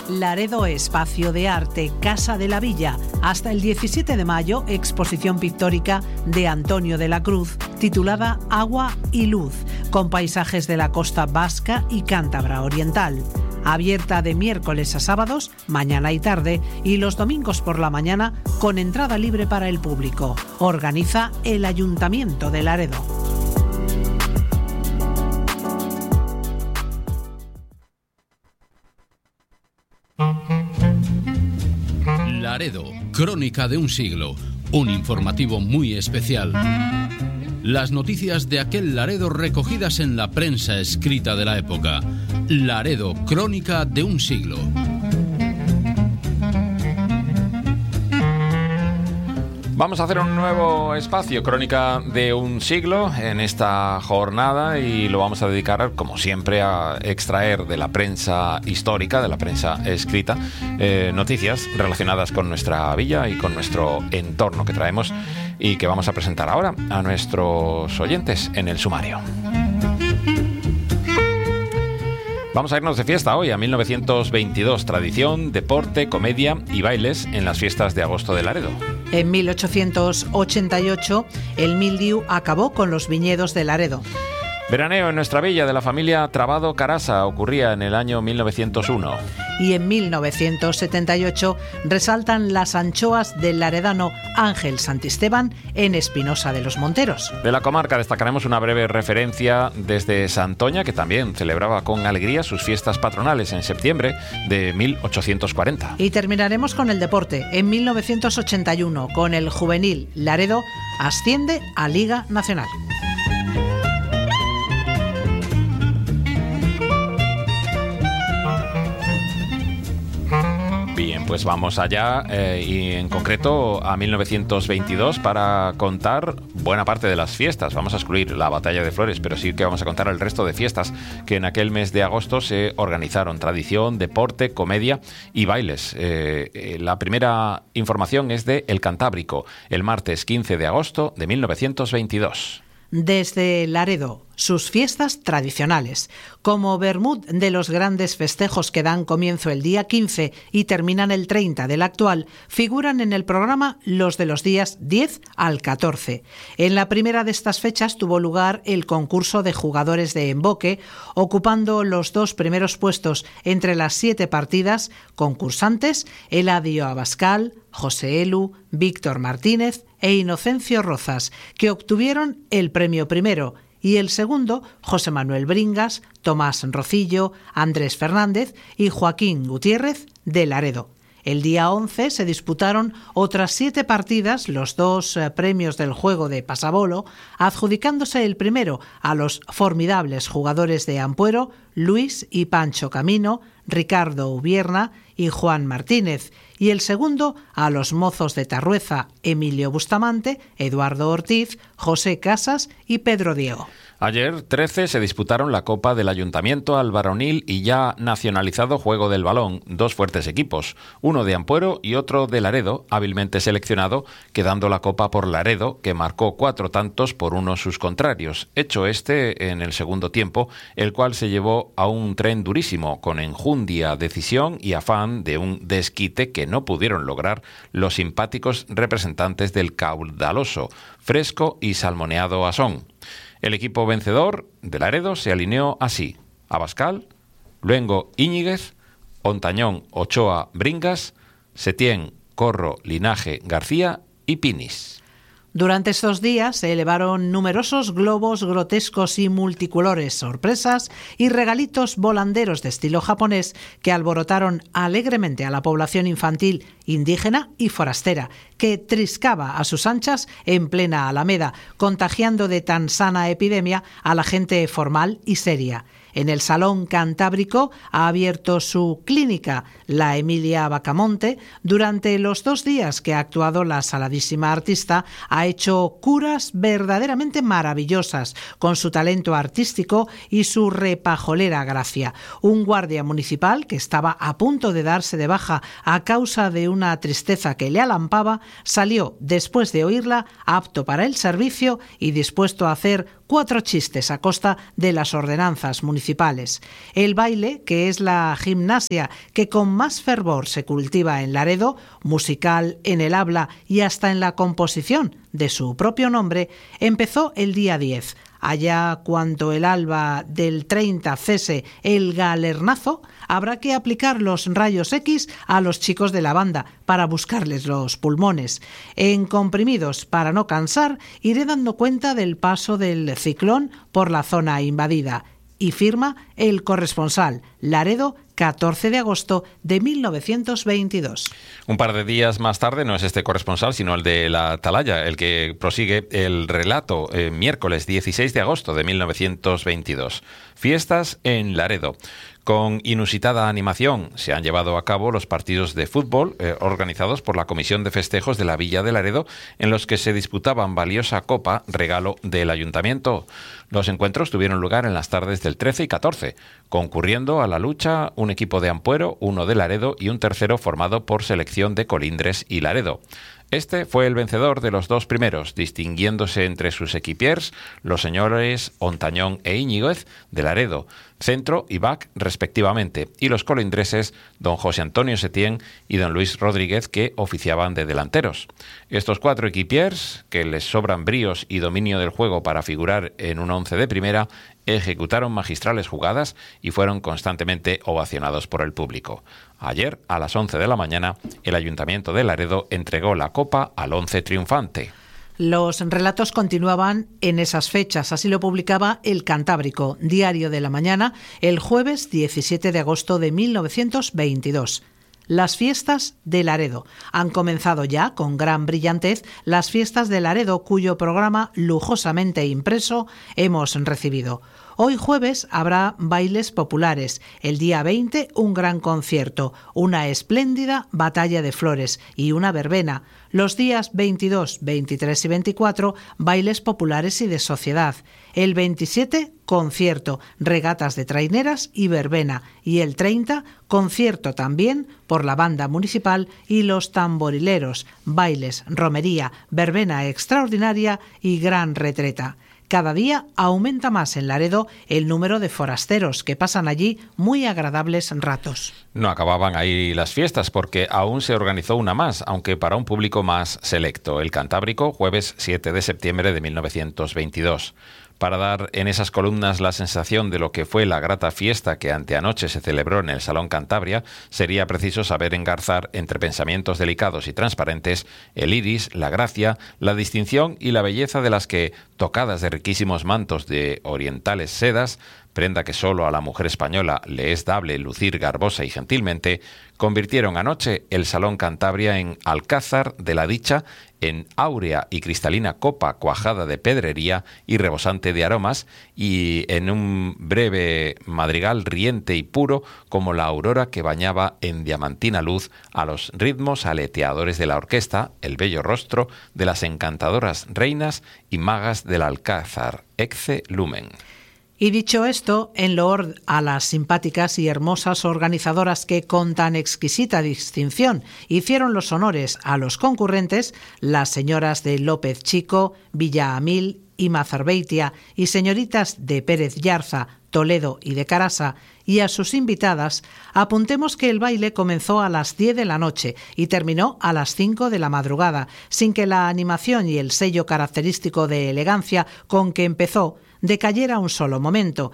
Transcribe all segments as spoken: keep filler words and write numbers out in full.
Laredo Espacio de Arte, Casa de la Villa. Hasta el diecisiete de mayo, exposición pictórica de Antonio de la Cruz, titulada Agua y Luz, con paisajes de la costa vasca y cántabra oriental. Abierta de miércoles a sábados, mañana y tarde, y los domingos por la mañana, con entrada libre para el público. Organiza el Ayuntamiento de Laredo. Laredo, crónica de un siglo, un informativo muy especial. Las noticias de aquel Laredo recogidas en la prensa escrita de la época. Laredo, crónica de un siglo. Vamos a hacer un nuevo espacio, crónica de un siglo, en esta jornada, y lo vamos a dedicar, como siempre, a extraer de la prensa histórica, de la prensa escrita, eh, noticias relacionadas con nuestra villa y con nuestro entorno que traemos y que vamos a presentar ahora a nuestros oyentes en el sumario. Vamos a irnos de fiesta hoy a mil novecientos veintidós. Tradición, deporte, comedia y bailes en las fiestas de agosto de Laredo. En mil ochocientos ochenta y ocho, el mildiu acabó con los viñedos de Laredo. Veraneo en nuestra villa de la familia Trabado Carasa ocurría en el año mil novecientos uno. Y en mil novecientos setenta y ocho resaltan las anchoas del laredano Ángel Santisteban en Espinosa de los Monteros. De la comarca destacaremos una breve referencia desde Santoña, que también celebraba con alegría sus fiestas patronales en septiembre de mil ochocientos cuarenta. Y terminaremos con el deporte. En mil novecientos ochenta y uno, con el juvenil Laredo, asciende a Liga Nacional. Bien, pues vamos allá eh, y en concreto a mil novecientos veintidós para contar buena parte de las fiestas. Vamos a excluir la Batalla de Flores, pero sí que vamos a contar el resto de fiestas que en aquel mes de agosto se organizaron. Tradición, deporte, comedia y bailes. Eh, eh, la primera información es de El Cantábrico, el martes quince de agosto de mil novecientos veintidós. Desde Laredo, sus fiestas tradicionales, como Bermud de los grandes festejos que dan comienzo el día quince y terminan el treinta del actual, figuran en el programa los de los días diez al catorce. En la primera de estas fechas tuvo lugar el concurso de jugadores de emboque, ocupando los dos primeros puestos entre las siete partidas concursantes Eladio Abascal, José Elu, Víctor Martínez e Inocencio Rozas, que obtuvieron el premio primero, y el segundo, José Manuel Bringas, Tomás Rocillo, Andrés Fernández y Joaquín Gutiérrez de Laredo. El día once se disputaron otras siete partidas, los dos eh, premios del juego de pasabolo, adjudicándose el primero a los formidables jugadores de Ampuero, Luis y Pancho Camino, Ricardo Ubierna y Juan Martínez, y el segundo a los mozos de Tarrueza, Emilio Bustamante, Eduardo Ortiz, José Casas y Pedro Diego. Ayer, trece, se disputaron la Copa del Ayuntamiento al varonil y ya nacionalizado Juego del Balón, dos fuertes equipos, uno de Ampuero y otro de Laredo, hábilmente seleccionado, quedando la Copa por Laredo, que marcó cuatro tantos por uno sus contrarios, hecho este en el segundo tiempo, el cual se llevó a un tren durísimo, con enjundia, decisión y afán de un desquite que no pudieron lograr los simpáticos representantes del caudaloso, fresco y salmoneado Asón. El equipo vencedor de Laredo se alineó así: Abascal, Luengo Íñiguez, Ontañón Ochoa Bringas, Setién Corro Linaje García y Pinis. Durante estos días se elevaron numerosos globos grotescos y multicolores, sorpresas y regalitos volanderos de estilo japonés que alborotaron alegremente a la población infantil, indígena y forastera, que triscaba a sus anchas en plena Alameda, contagiando de tan sana epidemia a la gente formal y seria. En el Salón Cantábrico ha abierto su clínica la Emilia Bacamonte. Durante los dos días que ha actuado la saladísima artista, ha hecho curas verdaderamente maravillosas con su talento artístico y su repajolera gracia. Un guardia municipal que estaba a punto de darse de baja a causa de una tristeza que le alampaba, salió después de oírla apto para el servicio y dispuesto a hacer cuatro chistes a costa de las ordenanzas municipales. El baile, que es la gimnasia que con más fervor se cultiva en Laredo, musical en el habla y hasta en la composición de su propio nombre, empezó el día diez. Allá cuando el alba del treinta cese el galernazo, habrá que aplicar los rayos X a los chicos de la banda para buscarles los pulmones. En comprimidos para no cansar, iré dando cuenta del paso del ciclón por la zona invadida. Y firma el corresponsal, Laredo, catorce de agosto de mil novecientos veintidós. Un par de días más tarde, no es este corresponsal, sino el de la Atalaya, el que prosigue el relato, eh, miércoles dieciséis de agosto de mil novecientos veintidós. Fiestas en Laredo. Con inusitada animación se han llevado a cabo los partidos de fútbol eh, organizados por la Comisión de Festejos de la Villa de Laredo, en los que se disputaban valiosa copa, regalo del Ayuntamiento. Los encuentros tuvieron lugar en las tardes del trece y catorce, concurriendo a la lucha un equipo de Ampuero, uno de Laredo y un tercero formado por selección de Colindres y Laredo. Este fue el vencedor de los dos primeros, distinguiéndose entre sus equipiers los señores Ontañón e Íñiguez de Laredo, centro y back respectivamente, y los colindreses don José Antonio Setién y don Luis Rodríguez, que oficiaban de delanteros. Estos cuatro equipiers, que les sobran bríos y dominio del juego para figurar en un once de primera, ejecutaron magistrales jugadas y fueron constantemente ovacionados por el público. Ayer, a las once de la mañana, el Ayuntamiento de Laredo entregó la copa al once triunfante. Los relatos continuaban en esas fechas, así lo publicaba El Cantábrico, Diario de la Mañana, el jueves diecisiete de agosto de mil novecientos veintidós. Las fiestas de Laredo. Han comenzado ya con gran brillantez las fiestas de Laredo, cuyo programa lujosamente impreso hemos recibido. Hoy jueves habrá bailes populares, el día veinte un gran concierto, una espléndida batalla de flores y una verbena. Los días veintidós, veintitrés y veinticuatro, bailes populares y de sociedad. El veintisiete, concierto, regatas de traineras y verbena. Y el treinta, concierto también por la banda municipal y los tamborileros, bailes, romería, verbena extraordinaria y gran retreta. Cada día aumenta más en Laredo el número de forasteros que pasan allí muy agradables ratos. No acababan ahí las fiestas porque aún se organizó una más, aunque para un público más selecto. El Cantábrico, jueves siete de septiembre de mil novecientos veintidós. Para dar en esas columnas la sensación de lo que fue la grata fiesta que anteanoche se celebró en el Salón Cantabria, sería preciso saber engarzar entre pensamientos delicados y transparentes el iris, la gracia, la distinción y la belleza de las que, tocadas de riquísimos mantos de orientales sedas, prenda que solo a la mujer española le es dable lucir garbosa y gentilmente, convirtieron anoche el Salón Cantabria en alcázar de la dicha, en áurea y cristalina copa cuajada de pedrería y rebosante de aromas, y en un breve madrigal riente y puro como la aurora que bañaba en diamantina luz a los ritmos aleteadores de la orquesta el bello rostro de las encantadoras reinas y magas del alcázar, ecce lumen. Y dicho esto, en loor a las simpáticas y hermosas organizadoras que con tan exquisita distinción hicieron los honores a los concurrentes, las señoras de López Chico, Villa Amil y Mazarbeitia y señoritas de Pérez Yarza, Toledo y de Carasa, y a sus invitadas, apuntemos que el baile comenzó a las diez de la noche y terminó a las cinco de la madrugada, sin que la animación y el sello característico de elegancia con que empezó decayera un solo momento.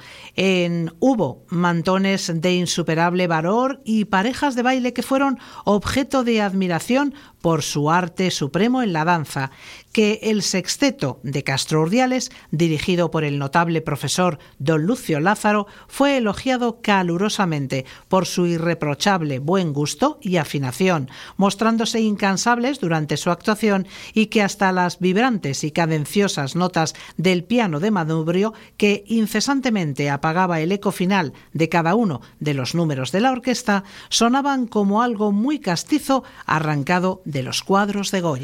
En hubo mantones de insuperable valor y parejas de baile que fueron objeto de admiración por su arte supremo en la danza, que el sexteto de Castro Urdiales, dirigido por el notable profesor don Lucio Lázaro, fue elogiado calurosamente por su irreprochable buen gusto y afinación, mostrándose incansables durante su actuación, y que hasta las vibrantes y cadenciosas notas del piano de manubrio, que incesantemente apagaba el eco final de cada uno de los números de la orquesta, sonaban como algo muy castizo arrancado de los cuadros de Goya.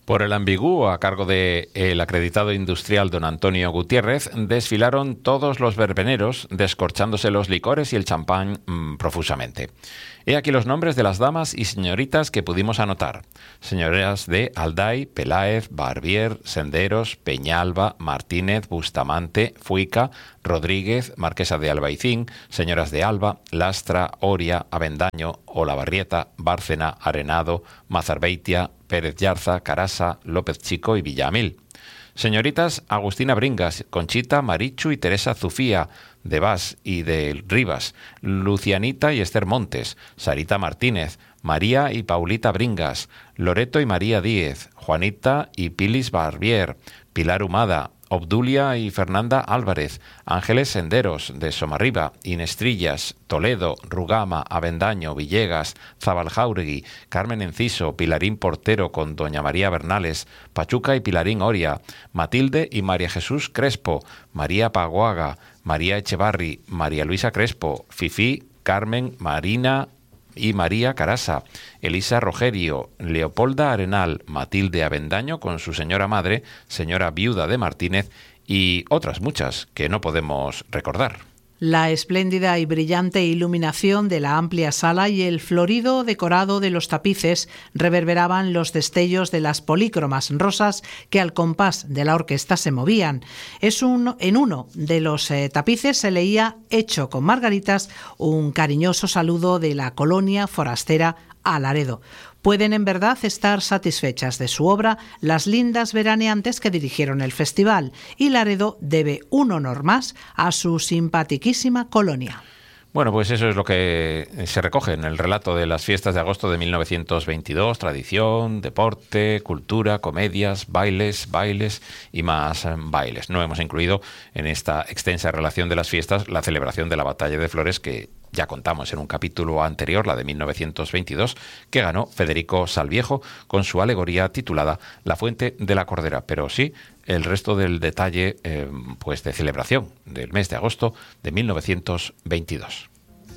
Por el Ambigú, a cargo del acreditado industrial don Antonio Gutiérrez, desfilaron todos los verbeneros, descorchándose los licores y el champán mmm, profusamente. He aquí los nombres de las damas y señoritas que pudimos anotar. Señoras de Alday, Peláez, Barbier, Senderos, Peñalba, Martínez, Bustamante, Fuica, Rodríguez, Marquesa de Albaicín, señoras de Alba, Lastra, Oria, Avendaño, Olavarrieta, Bárcena, Arenado, Mazarbeitia, Pérez Yarza, Carasa, López Chico y Villamil. Señoritas Agustina Bringas, Conchita, Marichu y Teresa Zufía, de Bas y de Rivas, Lucianita y Esther Montes, Sarita Martínez, María y Paulita Bringas, Loreto y María Díez, Juanita y Pilis Barbier, Pilar Humada, Obdulia y Fernanda Álvarez, Ángeles Senderos, de Somarriba, Inestrillas, Toledo, Rugama, Avendaño, Villegas, Zabaljauregui, Carmen Enciso, Pilarín Portero con doña María Bernales, Pachuca y Pilarín Oria, Matilde y María Jesús Crespo, María Paguaga, María Echevarri, María Luisa Crespo, Fifí, Carmen, Marina y María Carasa, Elisa Rogerio, Leopolda Arenal, Matilde Avendaño con su señora madre, señora viuda de Martínez y otras muchas que no podemos recordar. La espléndida y brillante iluminación de la amplia sala y el florido decorado de los tapices reverberaban los destellos de las polícromas rosas que al compás de la orquesta se movían. Es un, en uno de los eh, tapices se leía, hecho con margaritas, un cariñoso saludo de la colonia forastera a Laredo. Pueden en verdad estar satisfechas de su obra las lindas veraneantes que dirigieron el festival, y Laredo debe un honor más a su simpatiquísima colonia. Bueno, pues eso es lo que se recoge en el relato de las fiestas de agosto de mil novecientos veintidós, tradición, deporte, cultura, comedias, bailes, bailes y más bailes. No hemos incluido en esta extensa relación de las fiestas la celebración de la Batalla de Flores, que ya contamos en un capítulo anterior, la de mil novecientos veintidós, que ganó Federico Salviejo con su alegoría titulada La Fuente de la Cordera, pero sí el resto del detalle eh, pues de celebración del mes de agosto de mil novecientos veintidós.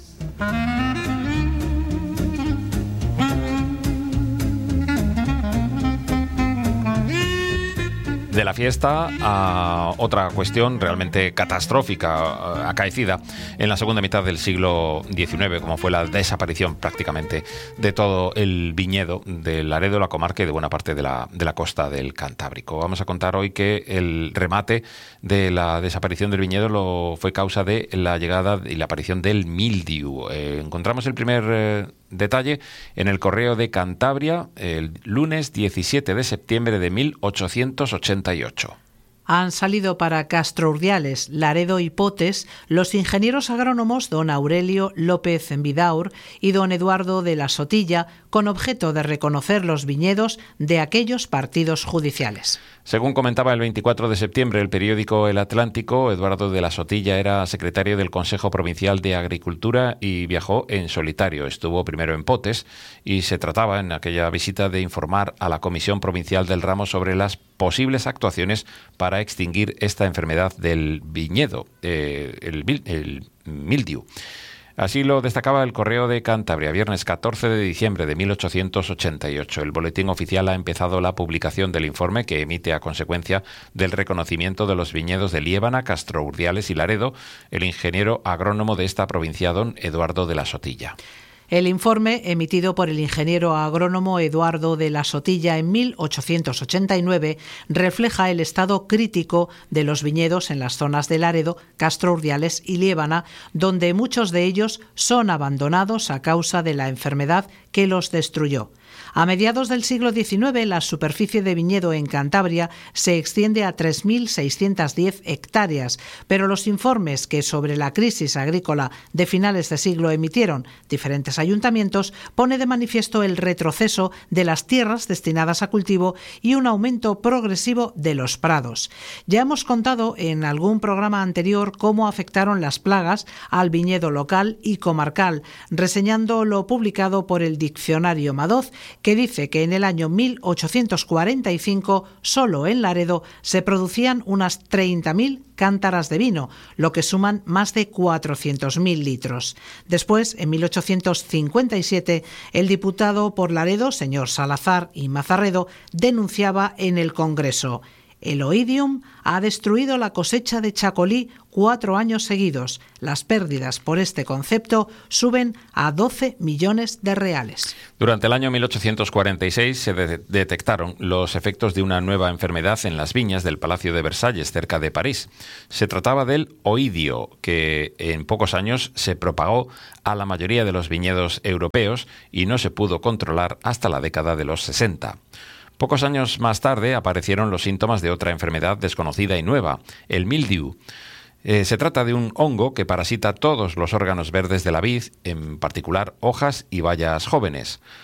De la fiesta a otra cuestión realmente catastrófica acaecida en la segunda mitad del siglo diecinueve, como fue la desaparición prácticamente de todo el viñedo de Laredo, la comarca y de buena parte de la, de la costa del Cantábrico. Vamos a contar hoy que el remate de la desaparición del viñedo lo fue causa de la llegada y la aparición del mildiu. Eh, encontramos el primer eh, detalle en el Correo de Cantabria el lunes diecisiete de septiembre de mil ochocientos ochenta y ocho. Han salido para Castro Urdiales, Laredo y Potes los ingenieros agrónomos don Aurelio López Vidaur y don Eduardo de la Sotilla, con objeto de reconocer los viñedos de aquellos partidos judiciales. Según comentaba el veinticuatro de septiembre el periódico El Atlántico, Eduardo de la Sotilla era secretario del Consejo Provincial de Agricultura y viajó en solitario. Estuvo primero en Potes y se trataba en aquella visita de informar a la Comisión Provincial del Ramo sobre las posibles actuaciones para extinguir esta enfermedad del viñedo, eh, el, el mildiu. Así lo destacaba el Correo de Cantabria, viernes catorce de diciembre de mil ochocientos ochenta y ocho. El Boletín Oficial ha empezado la publicación del informe que emite a consecuencia del reconocimiento de los viñedos de Liébana, Castro Urdiales y Laredo el ingeniero agrónomo de esta provincia, don Eduardo de la Sotilla. El informe, emitido por el ingeniero agrónomo Eduardo de la Sotilla en mil ochocientos ochenta y nueve, refleja el estado crítico de los viñedos en las zonas de Laredo, Castro Urdiales y Liébana, donde muchos de ellos son abandonados a causa de la enfermedad que los destruyó. A mediados del siglo diecinueve, la superficie de viñedo en Cantabria se extiende a tres mil seiscientas diez hectáreas, pero los informes que sobre la crisis agrícola de finales de siglo emitieron diferentes ayuntamientos pone de manifiesto el retroceso de las tierras destinadas a cultivo y un aumento progresivo de los prados. Ya hemos contado en algún programa anterior cómo afectaron las plagas al viñedo local y comarcal, reseñando lo publicado por el Diccionario Madoz que dice que en el año mil ochocientos cuarenta y cinco solo en Laredo se producían unas treinta mil cántaras de vino, lo que suman más de cuatrocientos mil litros. Después, en mil ochocientos cincuenta y siete, el diputado por Laredo, señor Salazar y Mazarredo, denunciaba en el Congreso: el oidium ha destruido la cosecha de Chacolí cuatro años seguidos. Las pérdidas por este concepto suben a doce millones de reales. Durante el año mil ochocientos cuarenta y seis se de- detectaron los efectos de una nueva enfermedad en las viñas del Palacio de Versalles, cerca de París. Se trataba del oidio, que en pocos años se propagó a la mayoría de los viñedos europeos y no se pudo controlar hasta la década de los sesenta. Pocos años más tarde aparecieron los síntomas de otra enfermedad desconocida y nueva, el mildiu. Eh, se trata de un hongo que parasita todos los órganos verdes de la vid, en particular hojas y bayas jóvenes.